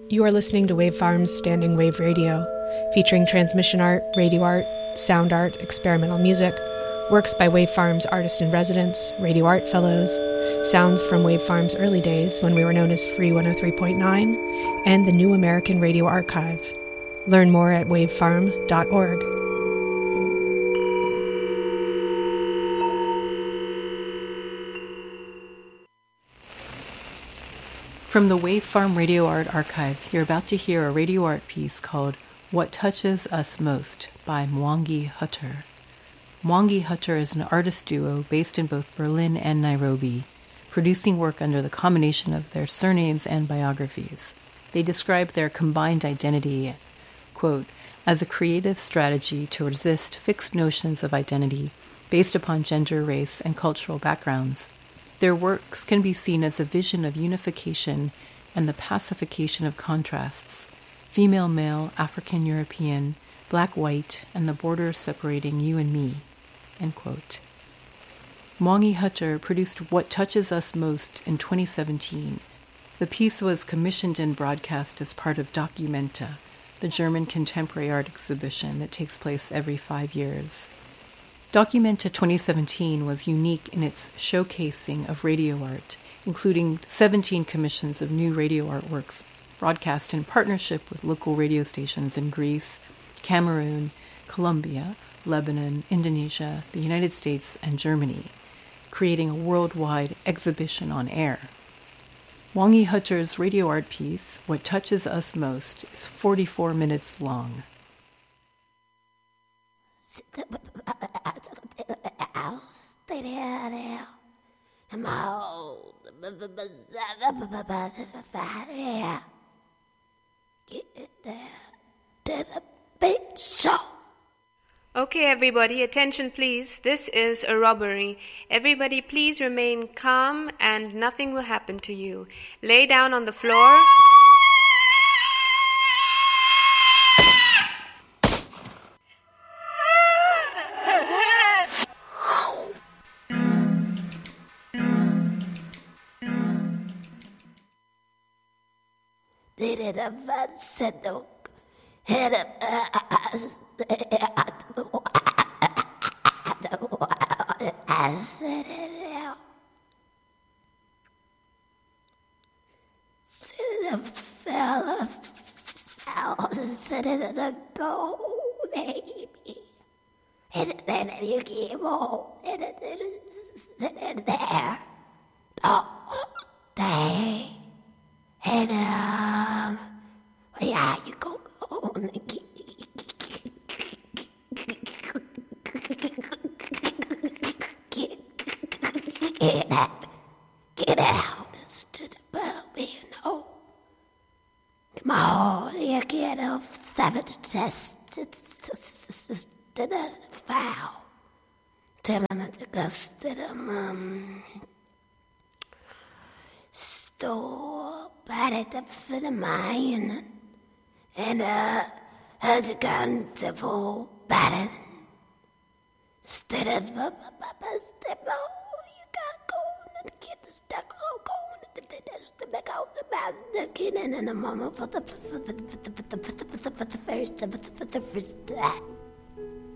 You are listening to Wave Farm's Standing Wave Radio, featuring transmission art, radio art, sound art, experimental music, works by Wave Farm's artist-in-residence, radio art fellows, sounds from Wave Farm's early days when we were known as Free 103.9, and the New American Radio Archive. Learn more at wavefarm.org. From the Wave Farm Radio Art Archive, you're about to hear a radio art piece called What Touches Us Most by Mwangi Hutter. Mwangi Hutter is an artist duo based in both Berlin and Nairobi, producing work under the combination of their surnames and biographies. They describe their combined identity, quote, as a creative strategy to resist fixed notions of identity based upon gender, race, and cultural backgrounds. Their works can be seen as a vision of unification and the pacification of contrasts, female-male, African-European, black-white, and the border separating you and me, end quote. Mwangi Hutter produced What Touches Us Most in 2017. The piece was commissioned and broadcast as part of Documenta, the German contemporary art exhibition that takes place every 5 years. Documenta 2017 was unique in its showcasing of radio art, including 17 commissions of new radio artworks broadcast in partnership with local radio stations in Greece, Cameroon, Colombia, Lebanon, Indonesia, the United States, and Germany, creating a worldwide exhibition on air. Mwangi Hutter's radio art piece, What Touches Us Most, is 44 minutes long. Okay, everybody, attention please. This is a robbery. Everybody please remain calm and nothing will happen to you. Lay down on the floor. And then you keep on and sit there all day. And yeah, you go on and get out instead of baby, you know. Come on, you get off that test. The foul. Tell him that the gust of store batted for the mine and has gone to full batted. Instead of you got going and get the stuck on going to back out the bad the kid and the mama for the first